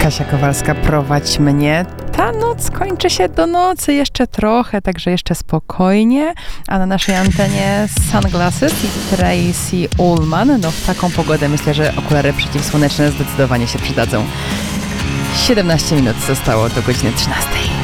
Kasia Kowalska, prowadź mnie. Ta noc kończy się do nocy, jeszcze trochę, także jeszcze spokojnie. A na naszej antenie Sunglasses i Tracy Ullman. No w taką pogodę myślę, że okulary przeciwsłoneczne zdecydowanie się przydadzą. 17 minut zostało do godziny 13.